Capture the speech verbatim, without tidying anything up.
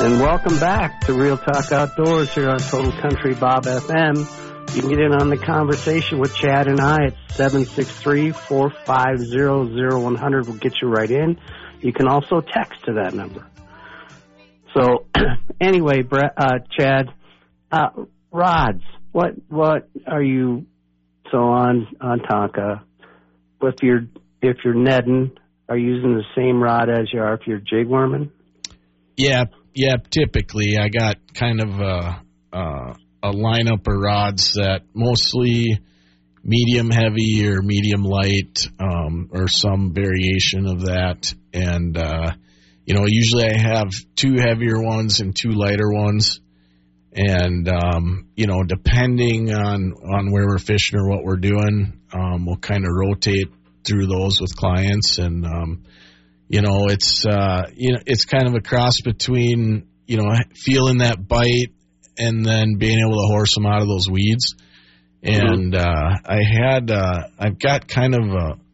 And welcome back to Real Talk Outdoors here on Total Country Bob F M. You can get in on the conversation with Chad and I at seven six three, four five zero, zero one zero zero. We'll get you right in. You can also text to that number. So, anyway, Brett, uh, Chad, uh, rods. What what are you so on on Tonka? If you're if you're netting, are you using the same rod as you are if you're jig worming? Yeah, yeah. Typically, I got kind of a, a, a lineup of rods that mostly medium heavy or medium light, um, or some variation of that. And uh, you know, usually I have two heavier ones and two lighter ones. And um, you know, depending on on where we're fishing or what we're doing, um, we'll kind of rotate through those with clients. And um, you know, it's uh, you know, it's kind of a cross between, you know, feeling that bite and then being able to horse them out of those weeds. And uh, I had uh, I've got kind of a